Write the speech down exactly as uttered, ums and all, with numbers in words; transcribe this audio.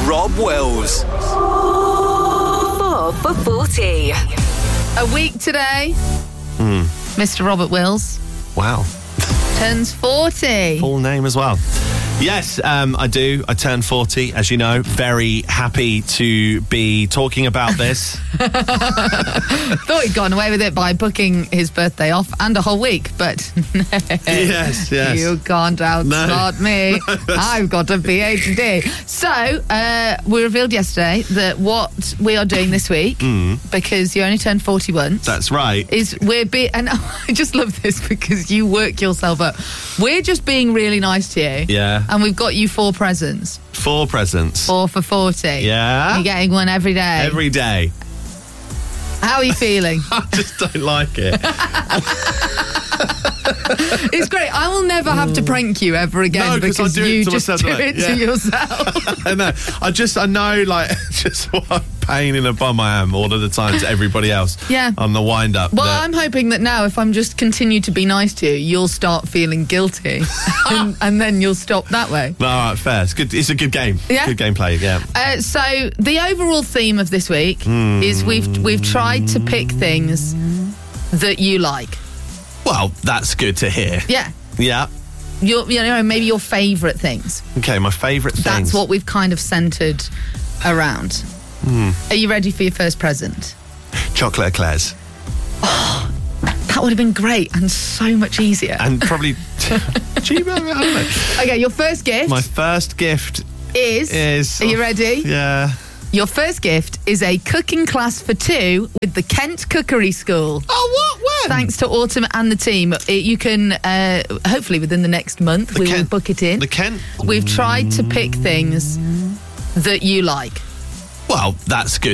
Rob Wills. Four for forty. A week today, Hmm. Mister Robert Wills Wow. turns forty. Full name as well. Yes, um, I do. I turned forty, as you know. Very happy to be talking about this. Thought he'd gone away with it by booking his birthday off and a whole week, but no. Yes, yes. You can't outsmart No. me. I've got a P H D. So, uh, we revealed yesterday that what we are doing this week, because you only turned forty once, That's right. is we're be and I just love this because you work yourself up. We're just being really nice to you. Yeah. And we've got you four presents. Four presents. Four for forty. Yeah. You're getting one every day. Every day. How are you feeling? I just don't like it. It's great. I will never have to prank you ever again No, 'cause I because do it you to just myself, do don't I? it Yeah. to yourself. I know. I just, I know, like, just what a pain in the bum I am all of the time to everybody else. Yeah. On the wind up. Well, that- I'm hoping that now if I'm just continue to be nice to you, you'll start feeling guilty and, and then you'll stop that way. No, all right, fair. It's good. It's a good game. Yeah. Good gameplay. Yeah. Uh, so the overall theme of this week is we've we've tried to pick things that you like. Well, that's good to hear. Yeah. Yeah. Your, you know, maybe your favourite things. Okay, my favourite things. That's what we've kind of centred around. Hmm. Are you ready for your first present? Chocolate eclairs. That would have been great and so much easier. And probably cheaper. I don't know. Okay, your first gift My first gift is, is. Are you ready? Yeah. Your first gift is a cooking class for two with the Kent Cookery School. Oh, what? When? Thanks to Autumn and the team. It, you can, uh, hopefully within the next month, The we will Kent- book it in. The Kent. We've tried to pick things that you like. Well, that's good.